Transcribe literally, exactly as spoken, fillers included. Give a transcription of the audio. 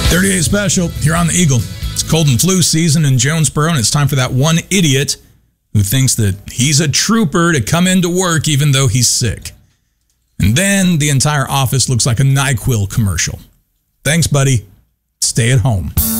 thirty-eight special here on the Eagle. It's cold and flu season in Jonesboro, and it's time for that one idiot who thinks that he's a trooper to come into work even though he's sick. And then the entire office looks like a NyQuil commercial. Thanks, buddy. Stay at home.